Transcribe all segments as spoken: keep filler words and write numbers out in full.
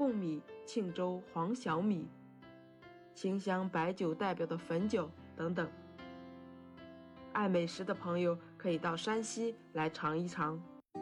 贡米、庆州黄小米、清香白酒代表的汾酒等等。爱美食的朋友可以到山西来尝一尝。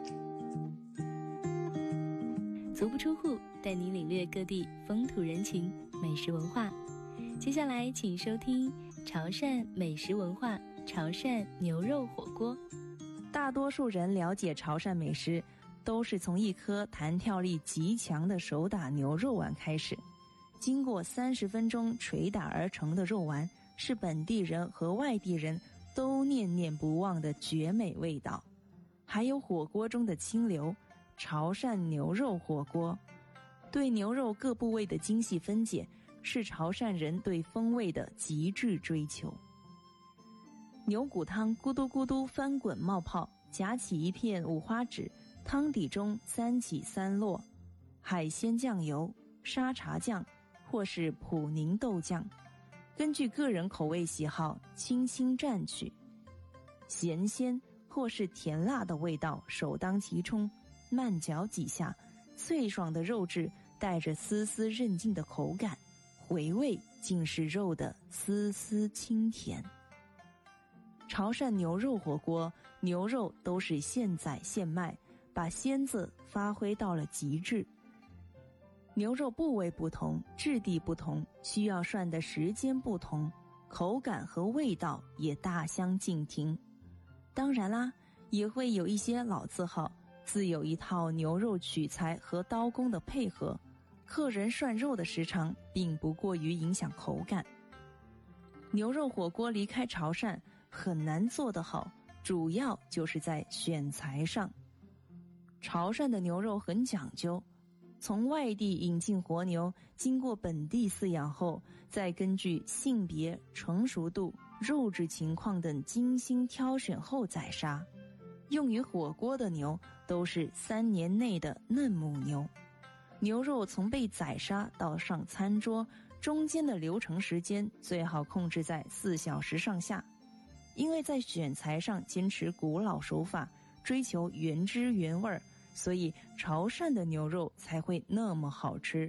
足不出户，带你领略各地风土人情、美食文化。接下来请收听潮汕美食文化潮汕牛肉火锅。 大多数人了解潮汕美食都是从一颗弹跳力极强的手打牛肉丸开始。经过三十分钟捶打而成的肉丸，是本地人和外地人都念念不忘的绝美味道。还有火锅中的清流，潮汕牛肉火锅。对牛肉各部位的精细分解，是潮汕人对风味的极致追求。牛骨汤咕嘟咕嘟翻滚冒泡，夹起一片五花趾，汤底中三起三落，海鲜酱油、沙茶酱或是普宁豆酱，根据个人口味喜好轻轻蘸取，咸鲜或是甜辣的味道首当其冲，慢嚼几下，脆爽的肉质带着丝丝韧劲的口感，回味竟是肉的丝丝清甜。潮汕牛肉火锅，牛肉都是现宰现卖，把鲜字发挥到了极致。牛肉部位不同，质地不同，需要涮的时间不同，口感和味道也大相径庭。当然啦，也会有一些老字号自有一套牛肉取材和刀工的配合，客人涮肉的时长并不过于影响口感。牛肉火锅离开潮汕很难做得好，主要就是在选材上。潮汕的牛肉很讲究，从外地引进活牛，经过本地饲养后，再根据性别、成熟度、肉质情况等精心挑选后宰杀。用于火锅的牛都是三年内的嫩母牛。牛肉从被宰杀到上餐桌，中间的流程时间最好控制在四小时上下。因为在选材上坚持古老手法，追求原汁原味，所以潮汕的牛肉才会那么好吃。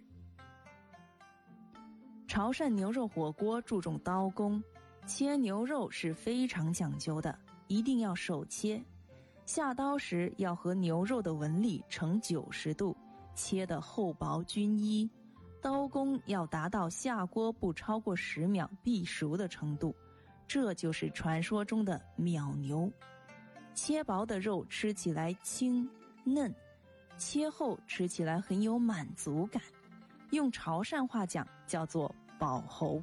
潮汕牛肉火锅注重刀工，切牛肉是非常讲究的，一定要手切。下刀时要和牛肉的纹理成九十度，切得厚薄均一，刀工要达到下锅不超过十秒必熟的程度，这就是传说中的秒牛。切薄的肉吃起来轻嫩，切厚吃起来很有满足感，用潮汕话讲叫做饱喉。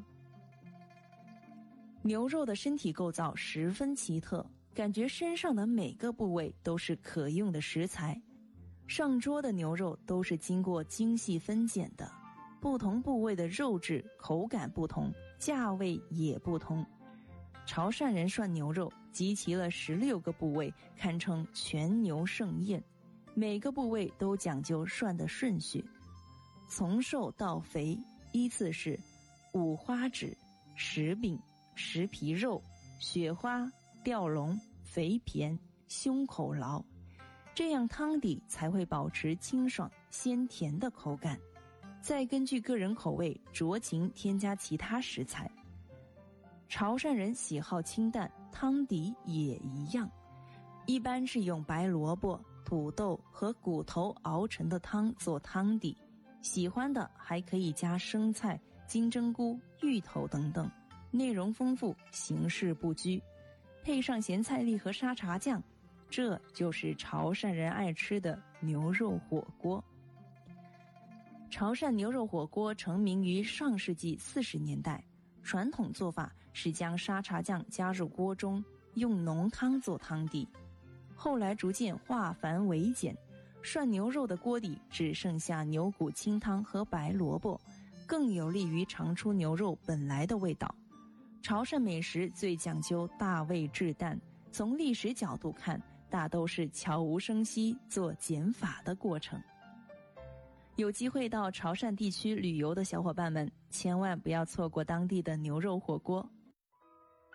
牛肉的身体构造十分奇特，感觉身上的每个部位都是可用的食材。上桌的牛肉都是经过精细分拣的，不同部位的肉质口感不同，价位也不同。潮汕人涮牛肉集齐了十六个部位，堪称全牛盛宴，每个部位都讲究涮的顺序，从瘦到肥依次是五花趾、石饼、石皮肉、雪花、吊龙、肥胼、胸口牢，这样汤底才会保持清爽鲜甜的口感。再根据个人口味酌情添加其他食材。潮汕人喜好清淡，汤底也一样，一般是用白萝卜、土豆和骨头熬成的汤做汤底，喜欢的还可以加生菜、金针菇、芋头等等，内容丰富，形式不拘，配上咸菜粒和沙茶酱，这就是潮汕人爱吃的牛肉火锅。潮汕牛肉火锅成名于上世纪四十年代，传统做法是将沙茶酱加入锅中，用浓汤做汤底。后来逐渐化繁为简，涮牛肉的锅底只剩下牛骨清汤和白萝卜，更有利于尝出牛肉本来的味道。潮汕美食最讲究大味至淡，从历史角度看，大都是悄无声息做减法的过程。有机会到潮汕地区旅游的小伙伴们，千万不要错过当地的牛肉火锅。